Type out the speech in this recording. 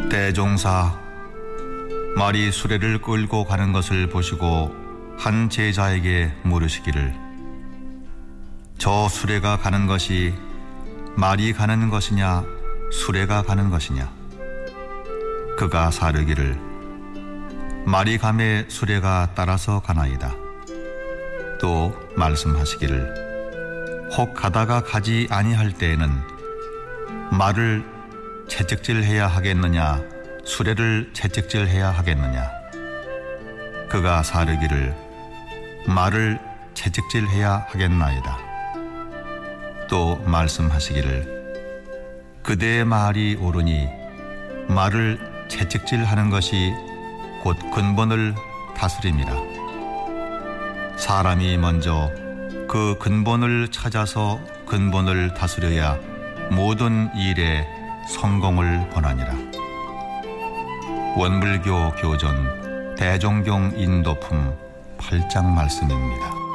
대종사, 말이 수레를 끌고 가는 것을 보시고 한 제자에게 물으시기를, 저 수레가 가는 것이 말이 가는 것이냐 수레가 가는 것이냐? 그가 사르기를, 말이 가매 수레가 따라서 가나이다. 또 말씀하시기를, 혹 가다가 가지 아니할 때에는 말을 채찍질해야 하겠느냐 수레를 채찍질해야 하겠느냐? 그가 사르기를, 말을 채찍질해야 하겠나이다. 또 말씀하시기를, 그대의 말이 옳으니 말을 채찍질하는 것이 곧 근본을 다스림이라. 사람이 먼저 그 근본을 찾아서 근본을 다스려야 모든 일에 성공을 권하니라. 원불교 교전 대종경 인도품 8장 말씀입니다.